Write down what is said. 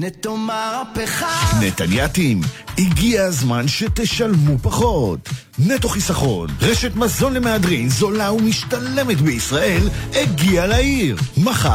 נטו מהפכה. נתנייתים, הגיע הזמן שתשלמו פחות. נטו חיסכון, רשת מזון למהדרין זולה ומשתלמת בישראל, הגיע לעיר. מחר